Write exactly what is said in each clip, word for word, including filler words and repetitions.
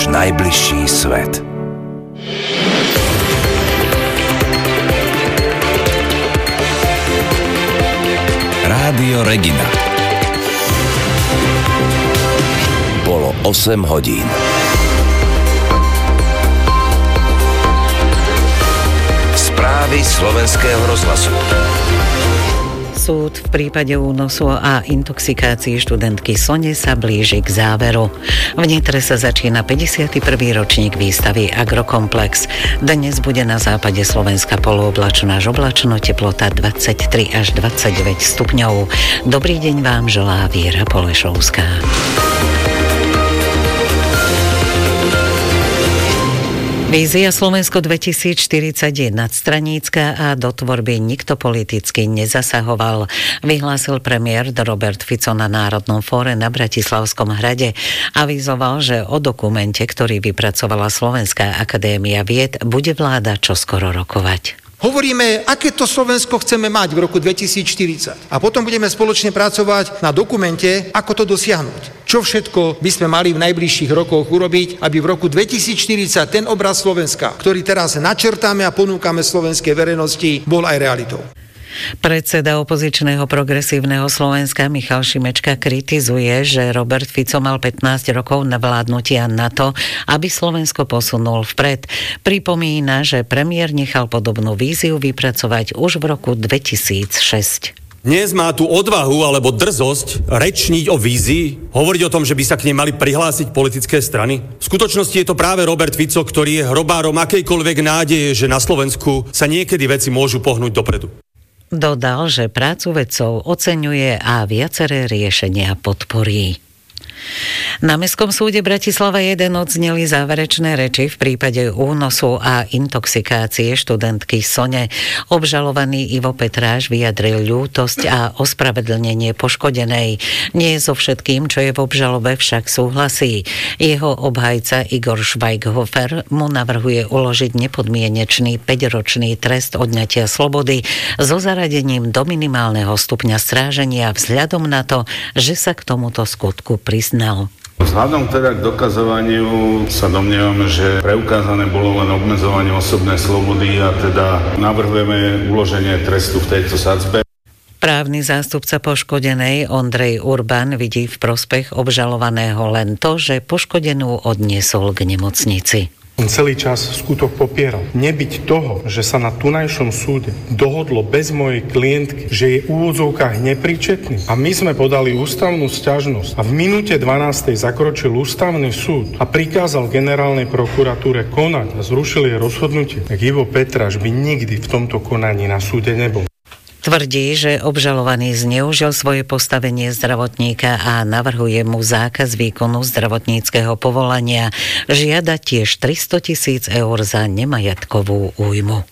váš najbližší svet. Rádio Regina. Bolo osem hodín. Správy slovenského rozhlasu. Súd v prípade únosu a intoxikácií študentky Sone sa blíži k záveru. V Nitre sa začína päťdesiaty prvý ročník výstavy Agrokomplex. Dnes bude na západe Slovenska polooblačno až oblačno, teplota dvadsaťtri až dvadsaťdeväť stupňov. Dobrý deň vám želá Viera Polešovská. Vízia Slovensko dvetisícštyridsať nadstranícka a do tvorby nikto politicky nezasahoval, vyhlásil premiér Robert Fico na Národnom fóre na Bratislavskom hrade. Avizoval, že o dokumente, ktorý vypracovala Slovenská akadémia vied, bude vláda čoskoro rokovať. Hovoríme, aké to Slovensko chceme mať v roku dvetisícštyridsať. A potom budeme spoločne pracovať na dokumente, ako to dosiahnuť. Čo všetko by sme mali v najbližších rokoch urobiť, aby v roku dvetisícštyridsať ten obraz Slovenska, ktorý teraz načrtáme a ponúkame slovenskej verejnosti, bol aj realitou. Predseda opozičného Progresívneho Slovenska Michal Šimečka kritizuje, že Robert Fico mal pätnásť rokov na vládnutia na to, aby Slovensko posunul vpred. Pripomína, že premiér nechal podobnú víziu vypracovať už v roku dvetisícšesť. Dnes má tú odvahu alebo drzosť rečniť o vízii, hovoriť o tom, že by sa k nej mali prihlásiť politické strany. V skutočnosti je to práve Robert Fico, ktorý je hrobárom akejkoľvek nádeje, že na Slovensku sa niekedy veci môžu pohnúť dopredu. Dodal, že prácu vedcov oceňuje a viaceré riešenia podporí. Na Mestskom súde Bratislava jeden odzneli záverečné reči v prípade únosu a intoxikácie študentky Sone. Obžalovaný Ivo Petráš vyjadril ľútosť a ospravedlnenie poškodenej. Nie so všetkým, čo je v obžalobe, však súhlasí. Jeho obhajca Igor Švajghofer mu navrhuje uložiť nepodmienečný päťročný trest odňatia slobody so zaradením do minimálneho stupňa stráženia vzhľadom na to, že sa k tomuto skutku priznal. Vzhľadom teda k dokazovaniu sa domnievame, že preukázané bolo len obmedzovanie osobnej slobody a teda navrhujeme uloženie trestu v tejto sadzbe. Právny zástupca poškodenej Ondrej Urban vidí v prospech obžalovaného len to, že poškodenú odniesol k nemocnici. On celý čas skutok popieral. Nebyť toho, že sa na tunajšom súde dohodlo bez mojej klientky, že je v úvodzovkách nepríčetný. A my sme podali ústavnú sťažnosť. A v minúte dvanástej zakročil ústavný súd a prikázal generálnej prokuratúre konať a zrušil jej rozhodnutie. Tak Ivo Petráš by nikdy v tomto konaní na súde nebol. Tvrdí, že obžalovaný zneužil svoje postavenie zdravotníka a navrhuje mu zákaz výkonu zdravotníckeho povolania. Žiada tiež tristotisíc eur za nemajetkovú újmu.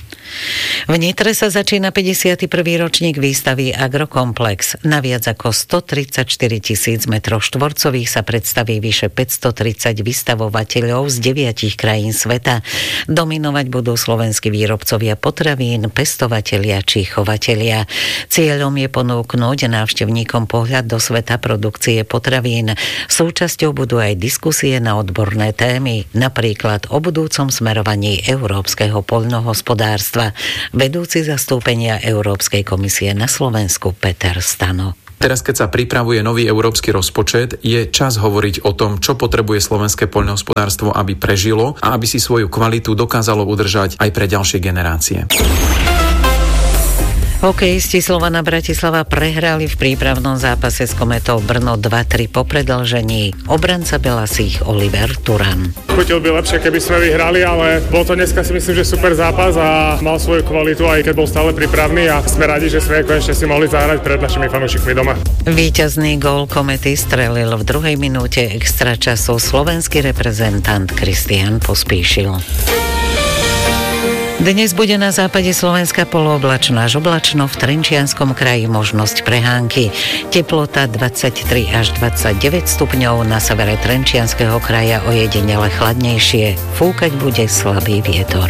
V Nitre sa začína päťdesiaty prvý ročník výstavy Agrokomplex. Na viac ako stotridsaťštyri tisíc metrov štvorcových sa predstaví vyše päťstotridsať vystavovateľov z deviatich krajín sveta. Dominovať budú slovenskí výrobcovia potravín, pestovatelia či chovatelia. Cieľom je ponúknuť návštevníkom pohľad do sveta produkcie potravín. Súčasťou budú aj diskusie na odborné témy, napríklad o budúcom smerovaní európskeho poľnohospodárstva. Vedúci zastúpenia Európskej komisie na Slovensku Peter Stano. Teraz, keď sa pripravuje nový európsky rozpočet, je čas hovoriť o tom, čo potrebuje slovenské poľnohospodárstvo, aby prežilo a aby si svoju kvalitu dokázalo udržať aj pre ďalšie generácie. Hokejisti Slovana Bratislava prehrali v prípravnom zápase s Kometou Brno dva tri po predĺžení. Obranca Belasích Oliver Turan. Chutil by lepšie, keby sme vyhrali, ale bol to dneska si myslím, že super zápas a mal svoju kvalitu, aj keď bol stále prípravný a sme radi, že sme konečne si mohli zahrať pred našimi fanúšikmi doma. Víťazný gól Komety strelil v druhej minúte extračasu slovenský reprezentant Kristián Pospíšil. Dnes bude na západe Slovenska polooblačno až oblačno, v Trenčianskom kraji možnosť prehánky. Teplota dvadsaťtri až dvadsaťdeväť stupňov, na severe Trenčianskeho kraja ojedinele chladnejšie. Fúkať bude slabý vietor.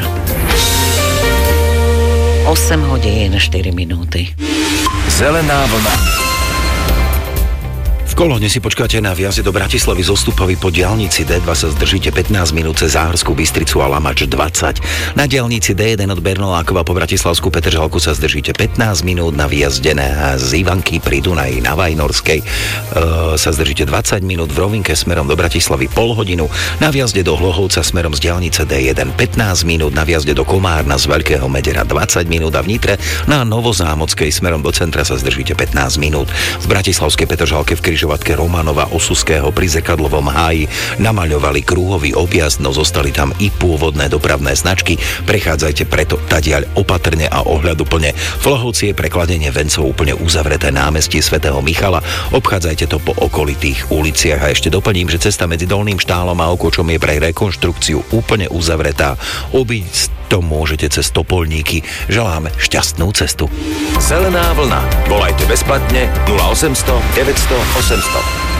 osem hodín štyri minúty. Zelená vlna. Kolóne si počkáte na viaze do Bratislavy zo Stupovy po diaľnici dé dva sa zdržíte pätnásť minút cez Záhorskú Bystricu a Lamač dvadsať. Na diaľnici dé jeden od Bernolákova po Bratislavskú Petržalku sa zdržíte pätnásť minút, na výjazde z Ivanky pri Dunaji na Vajnorskej e, sa zdržíte dvadsať minút, v Rovinke smerom do Bratislavy pol hodinu, na výjazde do Hlohovca smerom z diaľnice dé jeden pätnásť minút, na výjazde do Komárna z Veľkého Medera dvadsať minút a v Nitre na Novozámockej smerom do centra sa zdržíte pätnásť minút. V Bratislavskej Petržalke v križovatke Romanova Osuského pri Zrkadlovom háji namaľovali krúhový objazd, no zostali tam i pôvodné dopravné značky. Prechádzajte preto tadiaľ opatrne a ohľaduplne. V Hlohovci je prekladenie vencov úplne uzavreté námestie svätého Michala. Obchádzajte to po okolitých uliciach a ešte doplním, že cesta medzi Dolným Štálom a Okočom je pre rekonštrukciu úplne uzavretá. Obísť to môžete cez Topolníky. Želáme šťastnú cestu. Zelená vlna. Volajte bezplatne nula osemsto deväťsto osemsto.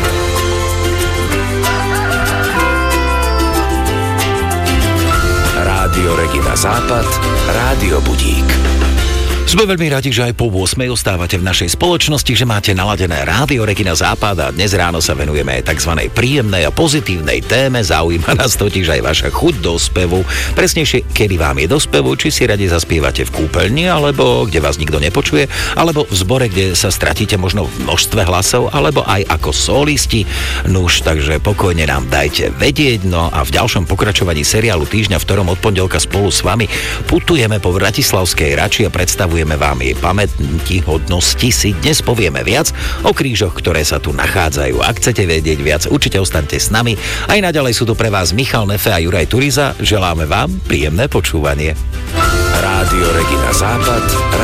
Rádio Regina Západ, Rádio Budík. Sme veľmi radi, že aj po ôsmej ostávate v našej spoločnosti, že máte naladené Rádio Regina Západ a dnes ráno sa venujeme aj tzv. Príjemnej a pozitívnej téme. Zaujíma nás totiž aj vaša chuť do spevu. Presnejšie, kedy vám je do spevu, či si radi zaspievate v kúpeľni, alebo kde vás nikto nepočuje, alebo v zbore, kde sa stratíte možno v množstve hlasov, alebo aj ako solisti. Nuž, takže pokojne nám dajte vedieť. No a v ďalšom pokračovaní seriálu Týždňa, v ktorom od pondelka spolu s vami putujeme po Bratislavskej Rači a predstavujeme vám jej pamätníky hodnosti, si dnes povieme viac o krížoch, ktoré sa tu nachádzajú. Ak chcete vedieť viac, určite ostaňte s nami. Aj naďalej sú tu pre vás Michal Nefe a Juraj Turiza. Želáme vám príjemné počúvanie. Rádio Regina Západ,